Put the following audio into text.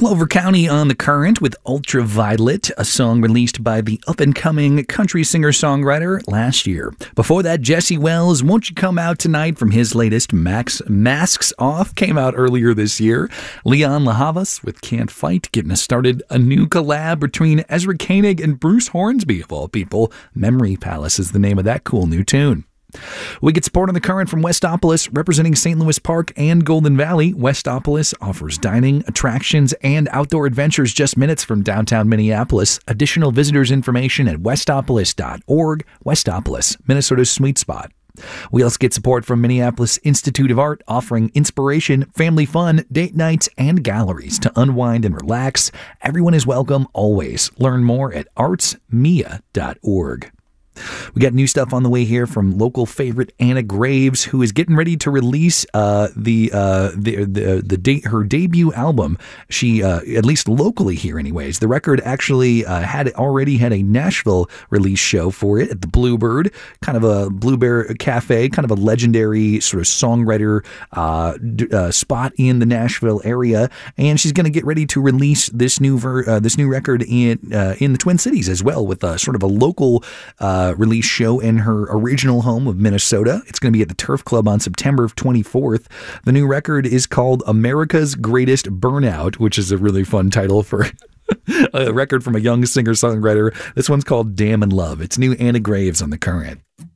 Clover County on the Current with Ultraviolet, a song released by the up-and-coming country singer-songwriter last year. Before that, Jesse Wells, Won't You Come Out Tonight from his latest Masks Off, came out earlier this year. Leon LaHavas with Can't Fight, getting us started. A new collab between Ezra Koenig and Bruce Hornsby, of all people. Memory Palace is the name of that cool new tune. We get support on the Current from Westopolis, representing St. Louis Park and Golden Valley. Westopolis offers dining, attractions, and outdoor adventures just minutes from downtown Minneapolis. Additional visitors information at westopolis.org. Westopolis, Minnesota's sweet spot. We also get support from Minneapolis Institute of Art, offering inspiration, family fun, date nights, and galleries to unwind and relax. Everyone is welcome always. Learn more at artsmia.org. We got new stuff on the way here from local favorite Anna Graves, who is getting ready to release her debut album. She at least locally here, anyways. The record actually already had a Nashville release show for it at the Bluebird, kind of a Bluebird Cafe, kind of a legendary sort of songwriter spot in the Nashville area. And she's going to get ready to release this new record in the Twin Cities as well, with sort of a local release show in her original home of Minnesota. It's going to be at the Turf Club on September 24th. The new record is called America's Greatest Burnout, which is a really fun title for a record from a young singer-songwriter. This one's called Damn in Love. It's new Anna Graves on the Current.